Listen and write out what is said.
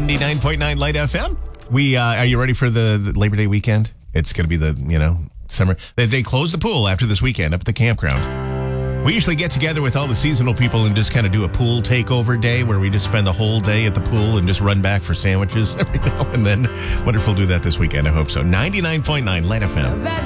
99.9 Light FM. Are you ready for the Labor Day weekend? It's going to be the, summer. They close the pool after this weekend up at the campground. We usually get together with all the seasonal people and just kind of do a pool takeover day where we just spend the whole day at the pool and just run back for sandwiches every now and then. Wonder if we'll do that this weekend. I hope so. 99.9 Light FM.